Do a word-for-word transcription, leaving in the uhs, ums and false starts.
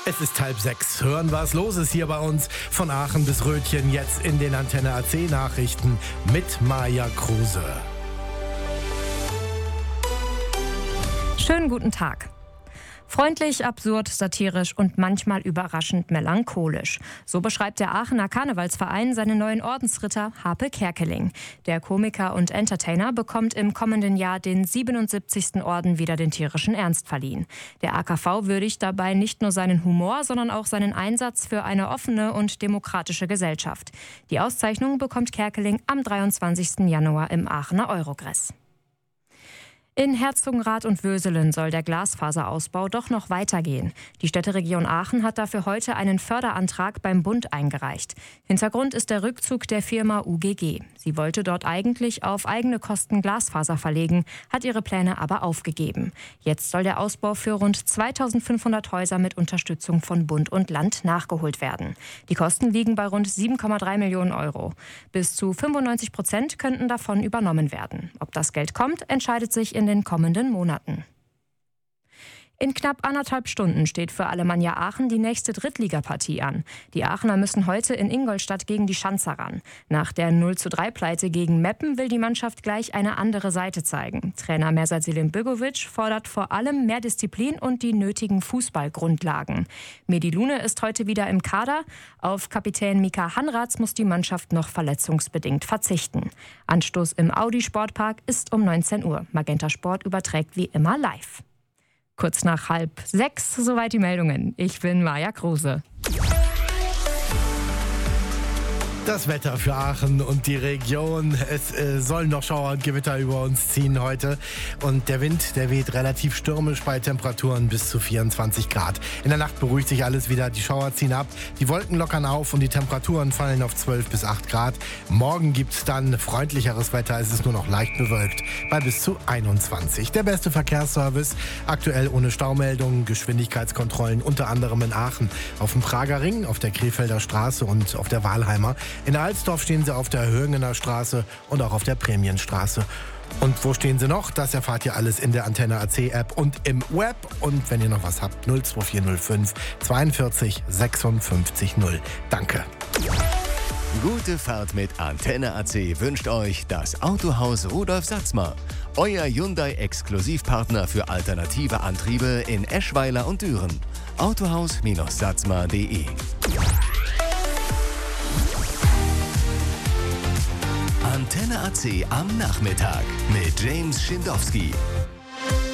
Es ist halb sechs. Hören, was los ist hier bei uns. Von Aachen bis Rötchen, jetzt in den Antenne A C Nachrichten mit Maja Kruse. Schönen guten Tag. Freundlich, absurd, satirisch und manchmal überraschend melancholisch. So beschreibt der Aachener Karnevalsverein seinen neuen Ordensritter Harpe Kerkeling. Der Komiker und Entertainer bekommt im kommenden Jahr den siebenundsiebzigsten Orden wieder den tierischen Ernst verliehen. Der A K V würdigt dabei nicht nur seinen Humor, sondern auch seinen Einsatz für eine offene und demokratische Gesellschaft. Die Auszeichnung bekommt Kerkeling am dreiundzwanzigsten Januar im Aachener Eurogress. In Herzogenrath und Wöselen soll der Glasfaserausbau doch noch weitergehen. Die Städteregion Aachen hat dafür heute einen Förderantrag beim Bund eingereicht. Hintergrund ist der Rückzug der Firma U G G. Sie wollte dort eigentlich auf eigene Kosten Glasfaser verlegen, hat ihre Pläne aber aufgegeben. Jetzt soll der Ausbau für rund zweitausendfünfhundert Häuser mit Unterstützung von Bund und Land nachgeholt werden. Die Kosten liegen bei rund sieben Komma drei Millionen Euro. Bis zu fünfundneunzig Prozent könnten davon übernommen werden. Ob das Geld kommt, entscheidet sich in in den kommenden Monaten. In knapp anderthalb Stunden steht für Alemannia Aachen die nächste Drittligapartie an. Die Aachener müssen heute in Ingolstadt gegen die Schanzer ran. Nach der null zu drei Pleite gegen Meppen will die Mannschaft gleich eine andere Seite zeigen. Trainer Mersat Selim-Begovic fordert vor allem mehr Disziplin und die nötigen Fußballgrundlagen. Mehdi Lune ist heute wieder im Kader. Auf Kapitän Mika Hanraths muss die Mannschaft noch verletzungsbedingt verzichten. Anstoß im Audi Sportpark ist um neunzehn Uhr. Magenta Sport überträgt wie immer live. Kurz nach halb sechs, soweit die Meldungen. Ich bin Maja Kruse. Das Wetter für Aachen und die Region. Es äh, sollen noch Schauer und Gewitter über uns ziehen heute. Und der Wind, der weht relativ stürmisch bei Temperaturen bis zu vierundzwanzig Grad. In der Nacht beruhigt sich alles wieder. Die Schauer ziehen ab, die Wolken lockern auf und die Temperaturen fallen auf zwölf bis acht Grad. Morgen gibt es dann freundlicheres Wetter. Es ist nur noch leicht bewölkt bei bis zu einundzwanzig. Der beste Verkehrsservice. Aktuell ohne Staumeldungen, Geschwindigkeitskontrollen, unter anderem in Aachen. Auf dem Prager Ring, auf der Krefelder Straße und auf der Wahlheimer. In Alsdorf stehen sie auf der Hürgener Straße und auch auf der Prämienstraße. Und wo stehen sie noch? Das erfahrt ihr alles in der Antenne A C App und im Web. Und wenn ihr noch was habt, null zwei vier null fünf zweiundvierzig sechsundfünfzig null. Danke. Gute Fahrt mit Antenne A C wünscht euch das Autohaus Rudolf Satzmer. Euer Hyundai-Exklusivpartner für alternative Antriebe in Eschweiler und Düren. autohaus Satzmer punkt de. Antenne A C am Nachmittag mit James Schindowski.